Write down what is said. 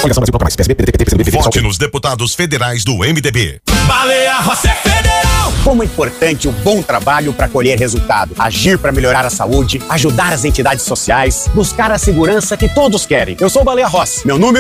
Vote nos deputados federais do MDB. Baleia Rossi é federal! Como é importante o bom trabalho para colher resultado. Agir para melhorar a saúde, ajudar as entidades sociais, buscar a segurança que todos querem. Eu sou o Baleia Rossi. Meu número